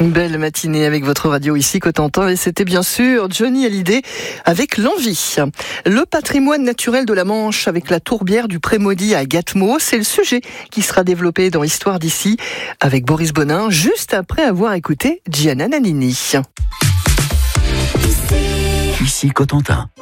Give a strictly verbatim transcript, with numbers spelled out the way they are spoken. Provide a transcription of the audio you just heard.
Une belle matinée avec votre radio ici Cotentin et c'était bien sûr Johnny Hallyday avec l'envie. Le patrimoine naturel de la Manche avec la tourbière du Pré-Maudit à Gatmos, c'est le sujet qui sera développé dans Histoire d'ici avec Boris Bonin juste après avoir écouté Gianna Nannini. Ici Cotentin.